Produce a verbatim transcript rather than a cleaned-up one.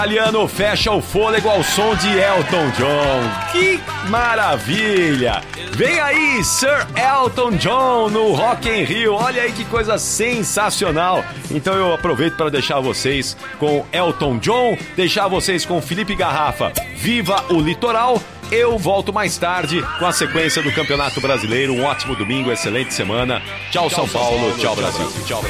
Italiano fecha o fôlego ao som de Elton John. Que maravilha! Vem aí, Sir Elton John no Rock in Rio. Olha aí que coisa sensacional. Então eu aproveito para deixar vocês com Elton John, deixar vocês com Felipe Garrafa. Viva o Litoral! Eu volto mais tarde com a sequência do Campeonato Brasileiro. Um ótimo domingo, excelente semana. Tchau, São Paulo. Tchau, Brasil. Tchau, Brasil.